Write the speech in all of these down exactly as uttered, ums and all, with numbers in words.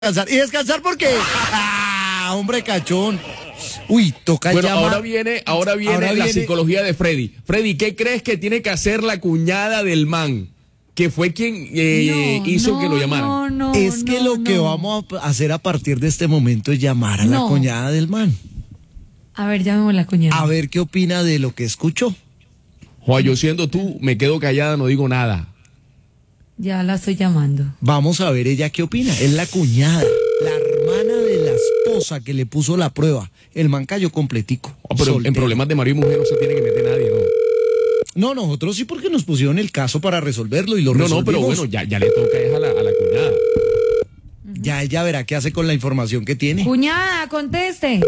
descansar. ¿Y descansar por qué? Ah, hombre cachón. Uy, toca bueno, llamar. ahora viene, ahora viene Ahora la viene- psicología de Freddy. Freddy, ¿qué crees que tiene que hacer la cuñada del man? Que fue quien eh, No, hizo no, que lo llamaran. No, no, Es que no, lo que no. vamos a hacer a partir de este momento es llamar a la No. cuñada del man. A ver, llamemos a la cuñada. A ver qué opina de lo que escuchó. Joder, yo siendo tú, me quedo callada, no digo nada. Ya la estoy llamando. Vamos a ver ella qué opina. Es la cuñada, la hermana de la esposa que le puso la prueba. El man cayó completico. Oh, pero soltero. en problemas de marido y mujer no se tiene que meter nadie, ¿no? No, nosotros sí porque nos pusieron el caso para resolverlo y lo No, no, resolvimos. pero bueno, ya, ya le toca es a la, a la cuñada. Ya ella verá qué hace con la información que tiene. Cuñada, conteste.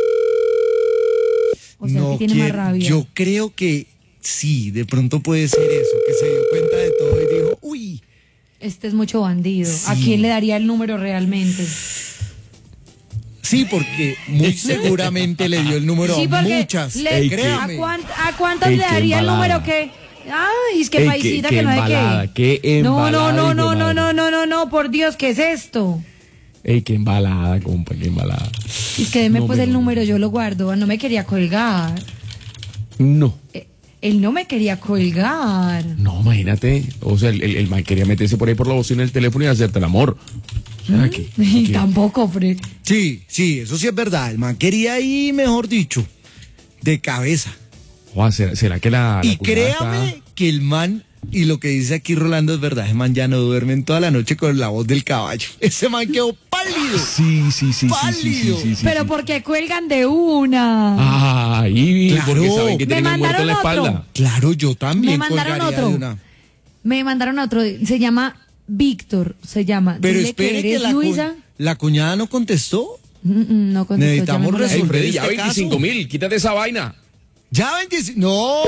O sea, que tiene quiero- más rabia. Yo creo que sí, de pronto puede ser eso, que se dio cuenta de todo y dijo, uy, Este es mucho bandido. ¿A Sí. quién le daría el número realmente? sí, porque muy seguramente le dio el número Sí, a porque muchas. le- Ey, ¿a, créame. cuánt- ¿A cuántas Ey, le qué daría el embalada. número que? Ay, es que Ey, paisita qué- que qué no hay embalada, qué. qué No, no, embalada, no, hijo no, de no, madre. no, no, no, no, por Dios, ¿qué es esto? Ey, qué embalada, compa, qué embalada. Es que deme No, pues pero- el número, yo lo guardo. No me quería colgar. No, Eh, Él no me quería colgar. no, imagínate. O sea, el, el, el man quería meterse por ahí por la bocina del teléfono y hacerte el amor. O sea, que- Y que- tampoco, Fred. Sí, sí, eso sí es verdad. El man quería ir, mejor dicho, de cabeza. Joder, ¿será, será que la, la Y cuñada créame está- que el man, y lo que dice aquí Rolando es verdad, ese man ya no duerme en toda la noche con la voz del caballo. Ese man quedó pálido. Sí, sí, sí, sí, sí, sí, Pálido. sí, sí, Pero sí. ¿por qué cuelgan de una? Ay, Claro. porque saben que Me tienen el muerto en la mandaron espalda. otro. Claro, yo también Me mandaron colgaría otro. de una. Me mandaron a otro. Se llama Víctor. Se llama. Pero Dile espere que que, eres la, cu- Luisa. la cuñada no contestó. Mm, mm, no contestó, Necesitamos llamémosla. Ey, resolver Freddy, ya este veinticinco caso. mil, quítate esa vaina. Ya veinticinco. No,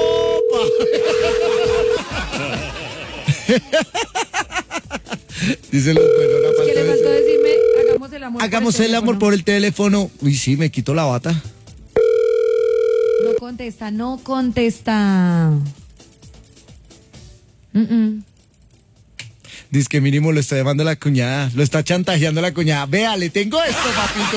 pa. Dicen los buenos, la Es que falta le de- faltó decirme, hagamos el amor. por Hagamos el amor teléfono. por el teléfono. Uy, sí, me quito la bata. No contesta, no contesta. Mm, mm. Dice que mínimo lo está llamando la cuñada. Lo está chantajeando la cuñada. Vea, le tengo esto, papito.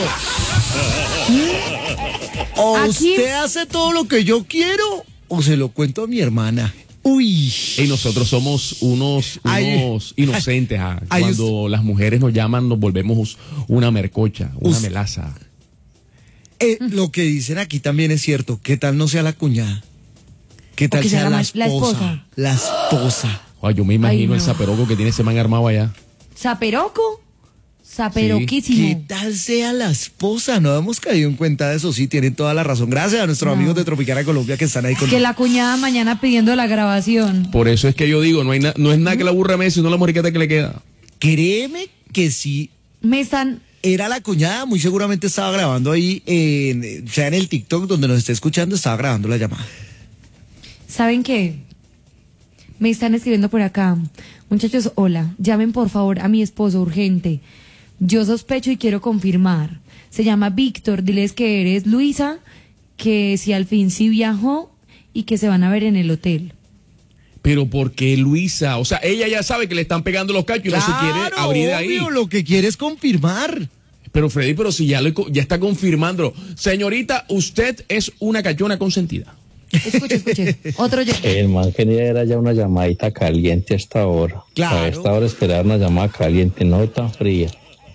O Aquí- usted hace todo lo que yo quiero, o se lo cuento a mi hermana. Uy. Y nosotros somos unos, Ay, unos inocentes. ah. ay, Cuando las mujeres nos llaman, nos volvemos una mercocha, una Us- melaza. Eh, lo que dicen aquí también es cierto. ¿Qué tal no sea la cuñada? ¿Qué tal que sea sea la la esposa? ma- la esposa. La esposa. Ay, yo me imagino Ay, el no. zaperoco que tiene ese man armado allá. ¿Zaperoco? Zaperoquísimo. ¿Qué tal sea la esposa? No hemos caído en cuenta de eso. Sí, tienen toda la razón. Gracias a nuestros No. amigos de Tropicana Colombia que están ahí con Que la cuñada mañana pidiendo la grabación. Por eso es que yo digo, no hay na- no es nada que la burra me sino la moriqueta que le queda. Créeme que sí. Me están. Era la cuñada, muy seguramente estaba grabando ahí, en, sea en el TikTok donde nos esté escuchando, estaba grabando la llamada. ¿Saben qué? Me están escribiendo por acá. Muchachos, hola. Llamen por favor a mi esposo urgente. Yo sospecho y quiero confirmar. Se llama Víctor. Diles que eres Luisa, que si al fin sí viajó y que se van a ver en el hotel. Pero porque Luisa, o sea, ella ya sabe que le están pegando los cachos y no se quiere abrir de ahí. obvio, lo que quiere es confirmar. Pero Freddy, pero si ya, lo, ya está confirmándolo. Señorita, usted es una cachona consentida. Escuche, escuche. Otro yo. El man quería era ya una llamadita caliente a esta hora. Claro. A esta hora esperar una llamada caliente, no tan fría.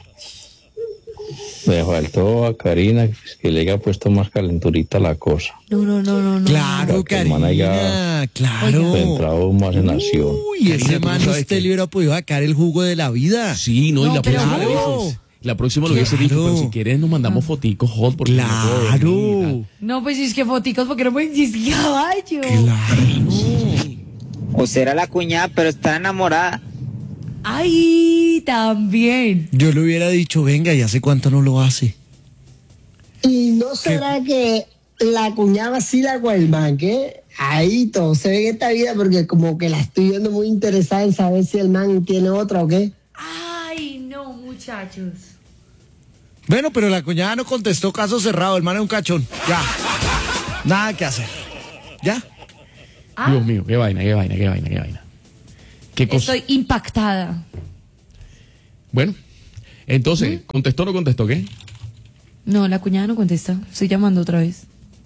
Le faltó a Karina que le haya puesto más calenturita la cosa. No, no, no, no, no. Claro, Para que el man Karina, haya- claro. Le entraba más en acción. Uy, ese Karina, ¿tú man no sabes usted qué? le hubiera podido sacar el jugo de la vida. Sí, no, y No, la pero próxima le claro. dijo. La próxima lo hubiese dicho, Claro. pero si quieres nos mandamos foticos hot porque no puedo Claro, venir. No, pues es que foticos porque no pueden decir caballo. claro. O será la cuñada, pero está enamorada. Ay, también. Yo le hubiera dicho, venga, ¿y hace cuánto no lo hace? ¿Y no será que la cuñada sí la Guaymán, que ahí todo se ve en esta vida porque como que la estoy viendo muy interesada en saber si el man tiene otra o qué? Ay, no, muchachos. Bueno, pero la cuñada no contestó, caso cerrado, el man es un cachón. Ya. Nada que hacer. ¿Ya? Dios mío, qué vaina, qué vaina, qué vaina, qué vaina. Qué cosa. Estoy impactada. Bueno, Entonces, ¿contestó o no contestó qué? No, la cuñada no contesta. Estoy llamando otra vez.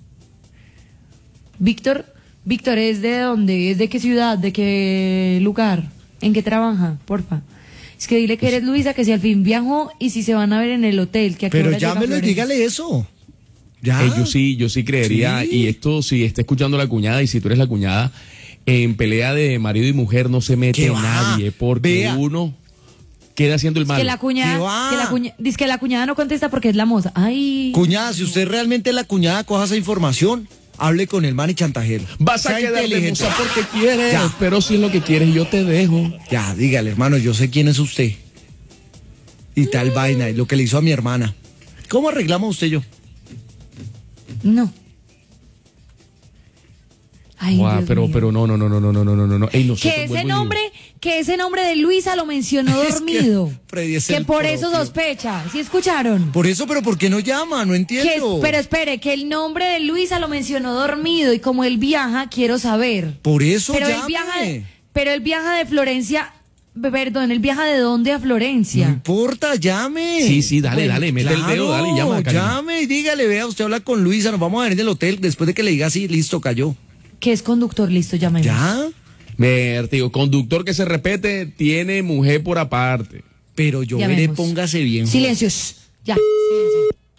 Víctor, Víctor, ¿es de dónde? ¿Es de qué ciudad? ¿De qué lugar? ¿En qué trabaja? Porfa. Es que dile que eres Luisa, que si al fin viajó y si se van a ver en el hotel. Que a qué Pero hora llega llámelo y Florencia. dígale eso. Ya. Eh, yo sí, yo sí creería, Sí. y esto si está escuchando la cuñada, y si tú eres la cuñada, en pelea de marido y mujer no se mete ¿Qué va? nadie, porque Vea. uno queda haciendo el Es mal. que la cuñada, ¿Qué va? que la cuña- dice que la cuñada no contesta porque es la moza. Ay. Cuñada, si usted realmente es la cuñada, coja esa información, hable con el man y chantajero. Vas a Sea quedar de inteligente. musa porque quieres, Ya. pero si es lo que quieres, yo te dejo. Ya, dígale, hermano, yo sé quién es usted. Y tal vaina, y lo que le hizo a mi hermana. ¿Cómo arreglamos usted y yo? No. Ay, Guau, Dios pero, mío. pero no, no, no, no, no, no, no, no, no. Ey, nosotros, Que ese vuelvo y digo, nombre, que ese nombre de Luisa lo mencionó Es que dormido. Freddy es que el por eso propio. sospecha. ¿Sí escucharon? Por eso, pero ¿por qué no llama? No Que es- entiendo. pero espere, que el nombre de Luisa lo mencionó dormido y como él viaja, quiero saber. Por eso Pero él llame. viaja de, pero él viaja de Florencia, perdón, él viaja de dónde a No Florencia. importa, llame. Sí, sí, dale, Bueno, dale, mete el Claro, dedo, dale y llama. Karina. llame y dígale, vea, usted habla con Luisa, nos vamos a ver en el hotel después de que le diga así, listo, cayó. Que es conductor, listo, llamemos. ¿Ya? Ver, te digo, conductor que se repete, tiene mujer por aparte. Pero yo veré, Llamemos. póngase bien. Silencio, shh, ya, silencio.